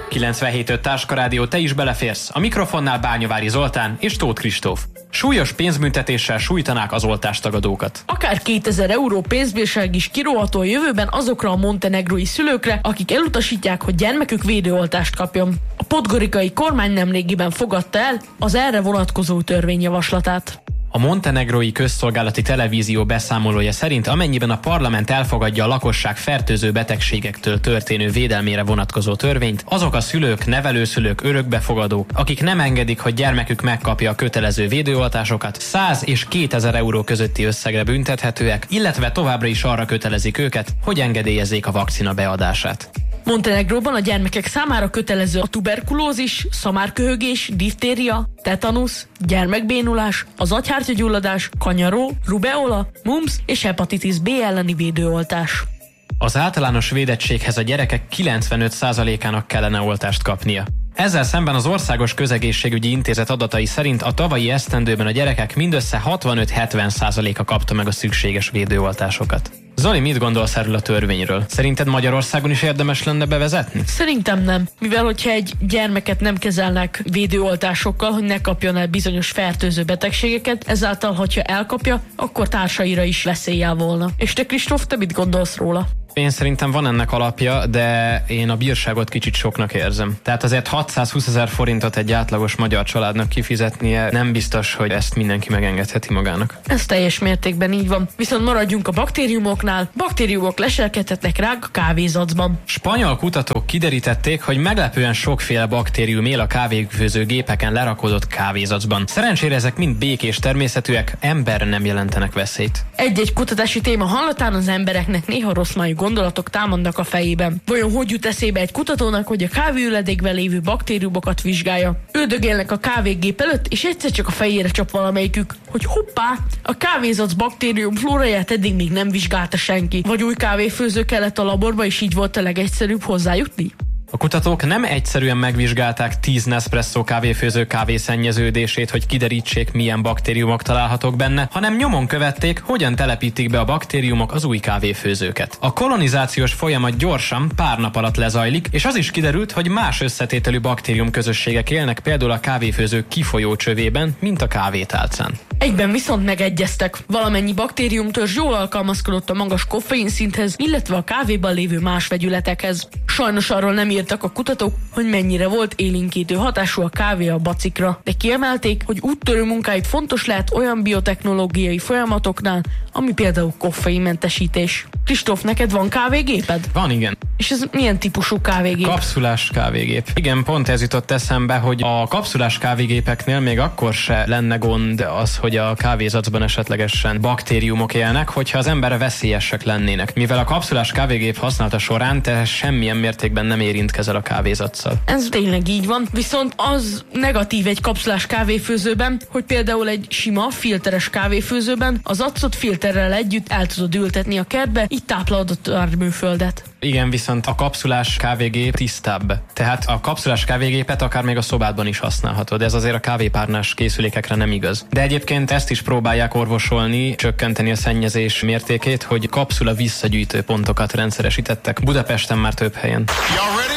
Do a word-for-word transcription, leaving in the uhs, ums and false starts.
kilencvenhét öt Táskarádió, te is beleférsz. A mikrofonnál Bányavári Zoltán és Tóth Kristóf. Súlyos pénzbüntetéssel sújtanák az oltástagadókat. Akár kétezer euró pénzbírság is kiróható a jövőben azokra a montenegrói szülőkre, akik elutasítják, hogy gyermekük védőoltást kapjon. A podgorikai kormány nemrégiben fogadta el az erre vonatkozó törvényjavaslatát. A montenegrói közszolgálati televízió beszámolója szerint, amennyiben a parlament elfogadja a lakosság fertőző betegségektől történő védelmére vonatkozó törvényt, azok a szülők, nevelőszülők, örökbefogadók, akik nem engedik, hogy gyermekük megkapja a kötelező védőoltásokat, száz és kétezer euró közötti összegre büntethetőek, illetve továbbra is arra kötelezik őket, hogy engedélyezzék a vakcina beadását. Montenegróban a gyermekek számára kötelező a tuberkulózis, szamárköhögés, diftéria, tetanusz, gyermekbénulás, az agyhártyagyulladás, kanyaró, rubeola, mumps és hepatitis B elleni védőoltás. Az általános védettséghez a gyerekek kilencvenöt százalékának kellene oltást kapnia. Ezzel szemben az Országos Közegészségügyi Intézet adatai szerint a tavalyi esztendőben a gyerekek mindössze hatvanöt-hetven százaléka kapta meg a szükséges védőoltásokat. Zoli, mit gondolsz erről a törvényről? Szerinted Magyarországon is érdemes lenne bevezetni? Szerintem nem. Mivel hogyha egy gyermeket nem kezelnek védőoltásokkal, hogy ne kapjon el bizonyos fertőző betegségeket, ezáltal, hogyha elkapja, akkor társaira is veszéllyel volna. És te, Kristóf, te mit gondolsz róla? Én szerintem van ennek alapja, de én a bírságot kicsit soknak érzem. Tehát azért hatszázhúszezer forintot egy átlagos magyar családnak kifizetnie nem biztos, hogy ezt mindenki megengedheti magának. Ez teljes mértékben így van. Viszont maradjunk a baktériumoknál. Baktériumok leselkedhetnek ránk a kávézacban. Spanyol kutatók kiderítették, hogy meglepően sokféle baktérium él a kávéfőző gépeken lerakodott kávézacban. Szerencsére ezek mind békés természetűek, emberre nem jelentenek veszélyt. Egy-egy kutatási téma hallatán az embereknek néha rossz májú gondolatok támadnak a fejében. Vajon hogy jut eszébe egy kutatónak, hogy a kávéüledékben lévő baktériumokat vizsgálja? Üldögélnek a kávégép előtt, és egyszer csak a fejére csap valamelyikük, hogy hoppá, a kávézac baktérium flóráját eddig még nem vizsgálta senki. Vagy új kávéfőző kellett a laborba, és így volt a legegyszerűbb hozzájutni? A kutatók nem egyszerűen megvizsgálták tíz Nespresso kávéfőző kávészennyeződését, hogy kiderítsék, milyen baktériumok találhatók benne, hanem nyomon követték, hogyan telepítik be a baktériumok az új kávéfőzőket. A kolonizációs folyamat gyorsan, pár nap alatt lezajlik, és az is kiderült, hogy más összetételű baktérium közösségek élnek például a kávéfőző kifolyó csövében, mint a kávétálcán. Egyben viszont megegyeztek. Valamennyi baktériumtörzs jól alkalmazkodott a magas koffein szinthez, illetve a kávéban lévő más vegyületekhez. Sajnos arról nem írtak a kutatók, hogy mennyire volt élénkítő hatású a kávé a bacikra, de kiemelték, hogy úttörő munkáit fontos lehet olyan biotechnológiai folyamatoknál, ami például koffeinmentesítés. Kristóf, neked van kávégéped? Van, igen. És ez milyen típusú kávégép? Kapszulás kávégép. Igen, pont ez jutott eszembe, hogy a kapszulás kávégépeknél még akkor se lenne gond az, hogy a kávézacban esetlegesen baktériumok élnek, hogyha az emberre veszélyesek lennének. Mivel a kapszulás kávégép használata során te semmilyen mértékben nem érintkezel a kávézaccal. Ez tényleg így van, viszont az negatív egy kapszulás kávéfőzőben, hogy például egy sima, filteres kávéfőzőben az acot filterrel együtt el tudod ültetni a kertbe, így táplálod a termőföldet. Igen, viszont a kapszulás kávégép tisztább. Tehát a kapszulás kávégépet akár még a szobádban is használhatod. Ez azért a kávépárnás készülékekre nem igaz. De egyébként ezt is próbálják orvosolni, csökkenteni a szennyezés mértékét, hogy kapszula visszagyűjtő pontokat rendszeresítettek Budapesten már több helyen.